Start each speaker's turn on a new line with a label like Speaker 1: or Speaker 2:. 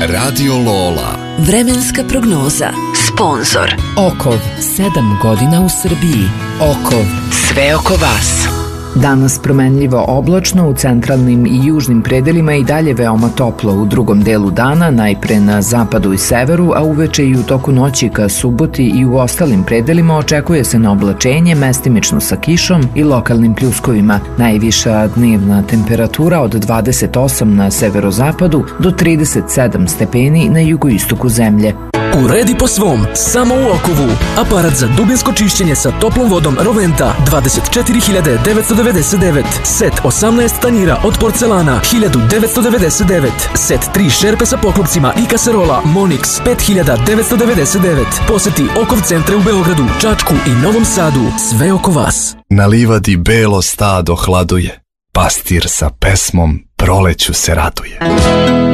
Speaker 1: Radio Lola.
Speaker 2: Vremenska prognoza. Sponzor
Speaker 3: Okov, 7 godina u Srbiji. Okov, sve oko vas. Danas promenljivo oblačno, u centralnim i južnim predelima i dalje veoma toplo u drugom delu dana, najpre na zapadu i severu, a uveče i u toku noći ka suboti i u ostalim predelima očekuje se na oblačenje, mestimično sa kišom i lokalnim pljuskovima. Najviša dnevna temperatura od 28 na severozapadu do 37 stepeni na jugoistoku zemlje.
Speaker 4: Uredi po svom, samo u Okovu. Aparat za dubinsko čišćenje sa toplom vodom Roventa 24.999. Set 18 tanjira od porcelana 1999. Set 3 šerpe sa poklopcima i kaserola Monix 5999. Poseti Okov centre u Beogradu, Čačku i Novom Sadu. Sve oko vas.
Speaker 1: Na livadi belo stado hladuje. Pastir sa pesmom proleću se raduje.